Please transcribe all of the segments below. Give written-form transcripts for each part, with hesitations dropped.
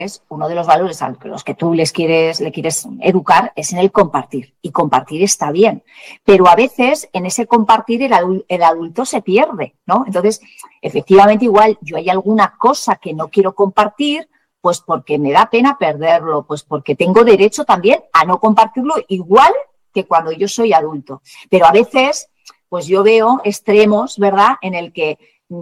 uno de los valores a los que tú le quieres educar es en el compartir. Y compartir está bien. Pero a veces en ese compartir el adulto se pierde, ¿no? Entonces, efectivamente, igual yo hay alguna cosa que no quiero compartir, pues porque me da pena perderlo, pues porque tengo derecho también a no compartirlo igual que cuando yo soy adulto. Pero a veces, pues yo veo extremos, ¿verdad?, en el que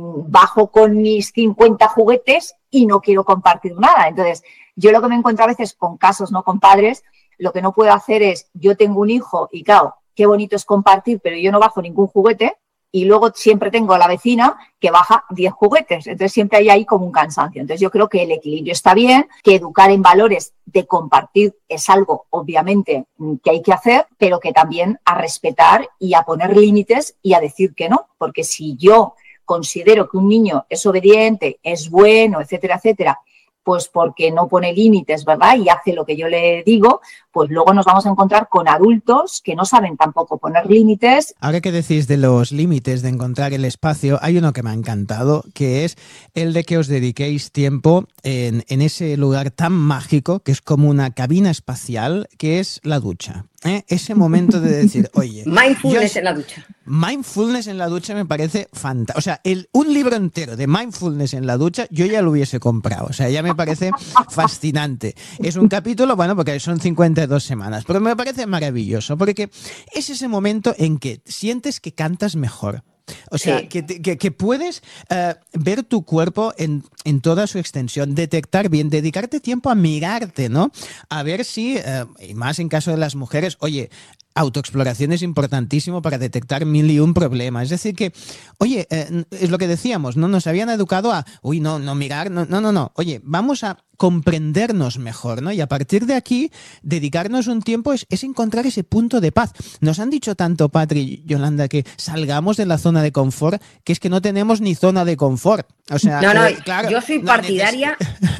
bajo con mis 50 juguetes y no quiero compartir nada. Entonces, yo lo que me encuentro a veces con casos, no con padres, lo que no puedo hacer es, yo tengo un hijo y claro, qué bonito es compartir, pero yo no bajo ningún juguete y luego siempre tengo a la vecina que baja 10 juguetes. Entonces, siempre hay ahí como un cansancio. Entonces, yo creo que el equilibrio está bien, que educar en valores de compartir es algo, obviamente, que hay que hacer, pero que también a respetar y a poner límites y a decir que no. Porque si yo considero que un niño es obediente, es bueno, etcétera, etcétera, pues porque no pone límites, ¿verdad? Y hace lo que yo le digo, pues luego nos vamos a encontrar con adultos que no saben tampoco poner límites. Ahora que decís de los límites, de encontrar el espacio, hay uno que me ha encantado, que es el de que os dediquéis tiempo en ese lugar tan mágico, que es como una cabina espacial, que es la ducha. Ese momento de decir, oye... Mindfulness en la ducha. Mindfulness en la ducha me parece fantástico. O sea, un libro entero de mindfulness en la ducha yo ya lo hubiese comprado. O sea, ya me parece fascinante. Es un capítulo, bueno, porque son 52 semanas, pero me parece maravilloso, porque es ese momento en que sientes que cantas mejor. O sea, sí, que puedes ver tu cuerpo en toda su extensión, detectar bien, dedicarte tiempo a mirarte, ¿no? A ver si, y más en caso de las mujeres, oye, autoexploración es importantísimo para detectar 1001 problemas. Es decir que, oye, es lo que decíamos, ¿no? Nos habían educado a, no mirar, no. Oye, vamos a comprendernos mejor, ¿no? Y a partir de aquí, dedicarnos un tiempo es encontrar ese punto de paz. Nos han dicho tanto, Patri y Yolanda, que salgamos de la zona de confort, que es que no tenemos ni zona de confort. O sea, claro, yo soy partidaria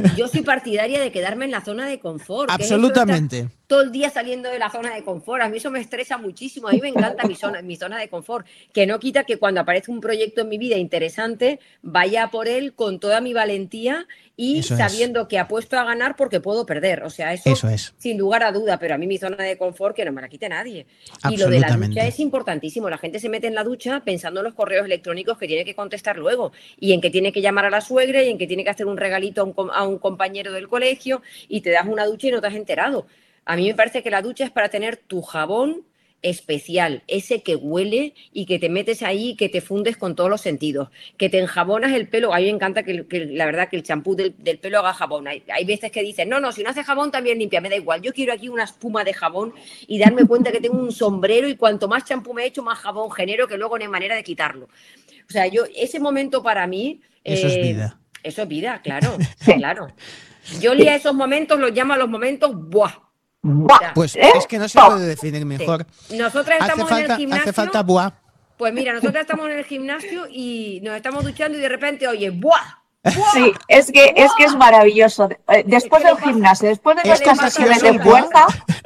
de quedarme en la zona de confort. Absolutamente. Que es eso, todo el día saliendo de la zona de confort. A mí eso me estresa muchísimo. A mí me encanta mi zona de confort. Que no quita que cuando aparece un proyecto en mi vida interesante, vaya por él con toda mi valentía y eso sabiendo que apuesto a ganar porque puedo perder. O sea, eso es sin lugar a duda. Pero a mí mi zona de confort que no me la quite nadie. Y lo de la ducha es importantísimo. La gente se mete en la ducha pensando en los correos electrónicos que tiene que contestar luego y en que tiene que llamar a la suegra y en que tiene que hacer un regalito a un compañero del colegio y te das una ducha y no te has enterado. A mí me parece que la ducha es para tener tu jabón especial, ese que huele y que te metes ahí y que te fundes con todos los sentidos, que te enjabonas el pelo. A mí me encanta que la verdad que el champú del pelo haga jabón. Hay veces que dicen, no, si no hace jabón también limpia, me da igual, yo quiero aquí una espuma de jabón y darme cuenta que tengo un sombrero y cuanto más champú me echo, más jabón genero, que luego no hay manera de quitarlo. O sea, ese momento para mí... Eso es vida. Eso es vida, claro, claro. Yo a esos momentos los llamo a los momentos ¡buah! Pues es que no se puede definir mejor. Sí. Nosotras estamos en el gimnasio. Hace falta buah. Pues mira, nosotras estamos en el gimnasio y nos estamos duchando y de repente, oye, ¡buah! ¡buah! Sí, es que es maravilloso. Después del gimnasio, después de nuestras sesiones de fuerza...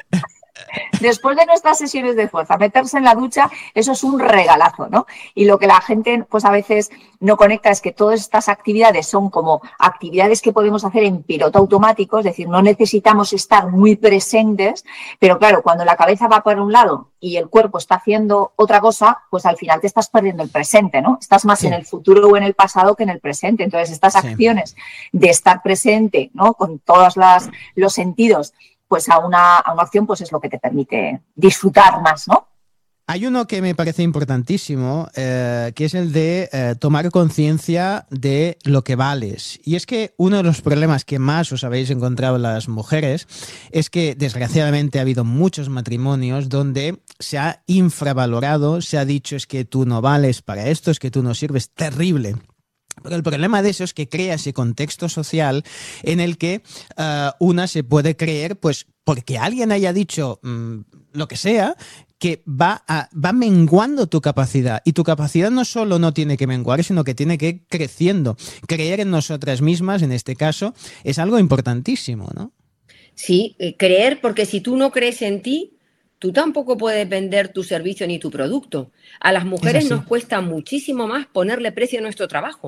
Después de nuestras sesiones de fuerza, meterse en la ducha, eso es un regalazo, ¿no? Y lo que la gente, pues a veces no conecta es que todas estas actividades son como actividades que podemos hacer en piloto automático, es decir, no necesitamos estar muy presentes, pero claro, cuando la cabeza va por un lado y el cuerpo está haciendo otra cosa, pues al final te estás perdiendo el presente, ¿no? Estás más en el futuro o en el pasado que en el presente. Entonces, estas acciones de estar presente, ¿no? Con todos los sentidos, pues a una acción pues es lo que te permite disfrutar más, ¿no? Hay uno que me parece importantísimo, que es el de tomar conciencia de lo que vales. Y es que uno de los problemas que más os habéis encontrado las mujeres es que desgraciadamente ha habido muchos matrimonios donde se ha infravalorado, se ha dicho es que tú no vales para esto, es que tú no sirves, terrible. Pero el problema de eso es que crea ese contexto social en el que una se puede creer, pues porque alguien haya dicho lo que sea, que va menguando tu capacidad. Y tu capacidad no solo no tiene que menguar, sino que tiene que ir creciendo. Creer en nosotras mismas, en este caso, es algo importantísimo, ¿no? Sí, creer, porque si tú no crees en ti, tú tampoco puedes vender tu servicio ni tu producto. A las mujeres nos cuesta muchísimo más ponerle precio a nuestro trabajo.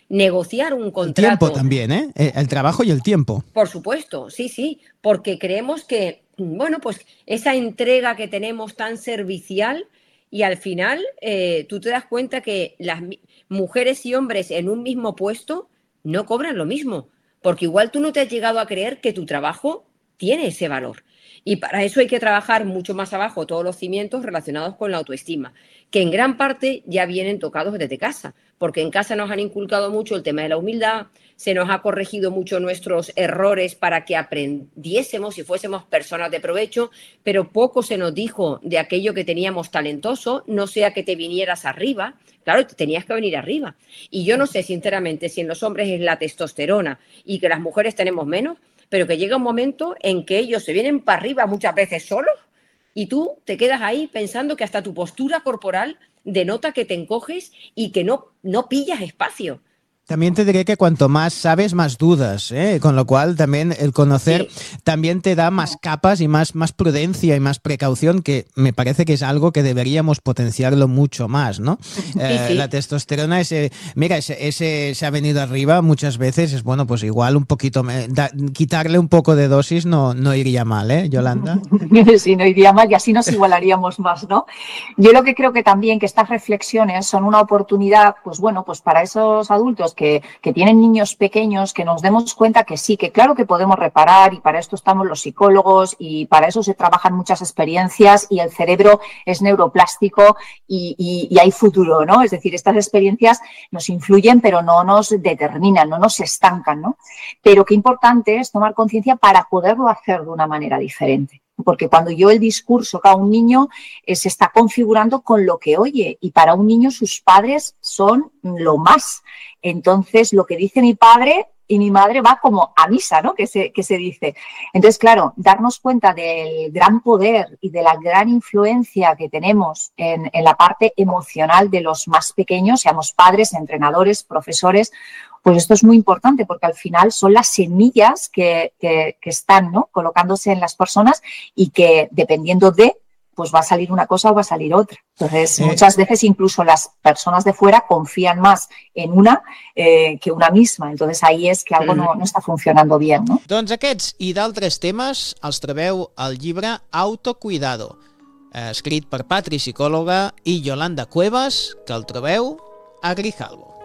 negociar un El contrato. tiempo también, ¿eh? El trabajo y el tiempo. Por supuesto, sí, porque creemos que, bueno, pues esa entrega que tenemos tan servicial y al final tú te das cuenta que las mujeres y hombres en un mismo puesto no cobran lo mismo, porque igual tú no te has llegado a creer que tu trabajo tiene ese valor. Y para eso hay que trabajar mucho más abajo todos los cimientos relacionados con la autoestima, que en gran parte ya vienen tocados desde casa, porque en casa nos han inculcado mucho el tema de la humildad, se nos ha corregido mucho nuestros errores para que aprendiésemos y fuésemos personas de provecho, pero poco se nos dijo de aquello que teníamos talentoso, no sea que te vinieras arriba, claro, te tenías que venir arriba. Y yo no sé, sinceramente, si en los hombres es la testosterona y que las mujeres tenemos menos, pero que llega un momento en que ellos se vienen para arriba muchas veces solos y tú te quedas ahí pensando que hasta tu postura corporal denota que te encoges y que no pillas espacio. También te diré que cuanto más sabes, más dudas, ¿eh? Con lo cual también el conocer también te da más capas y más prudencia y más precaución, que me parece que es algo que deberíamos potenciarlo mucho más, ¿no? La testosterona, ese se ha venido arriba muchas veces, es bueno, pues igual un poquito, quitarle un poco de dosis no iría mal, ¿eh, Yolanda? Sí, no iría mal y así nos igualaríamos más, ¿no? Yo lo que creo que también que estas reflexiones son una oportunidad, pues bueno, pues para esos adultos que tienen niños pequeños, que nos demos cuenta que sí, que claro que podemos reparar y para esto estamos los psicólogos y para eso se trabajan muchas experiencias y el cerebro es neuroplástico y hay futuro, ¿no? Es decir, estas experiencias nos influyen pero no nos determinan, no nos estancan, ¿no? Pero qué importante es tomar conciencia para poderlo hacer de una manera diferente. Porque cuando yo el discurso, cada un niño se está configurando con lo que oye y para un niño sus padres son lo más. Entonces, lo que dice mi padre y mi madre va como a misa, ¿no? Que se dice. Entonces, claro, darnos cuenta del gran poder y de la gran influencia que tenemos en la parte emocional de los más pequeños, seamos padres, entrenadores, profesores, pues esto es muy importante porque al final son las semillas que están, ¿no?, colocándose en las personas y que dependiendo de, pues va a salir una cosa o va a salir otra. Entonces, muchas veces incluso las personas de fuera confían más en una que una misma. Entonces, ahí es que algo no està funcionando bien, no? Doncs aquests i d'altres temes els trobeu al llibre Autocuidado, escrit per Patri, psicòloga, i Yolanda Cuevas, que el trobeu a Grijalbo.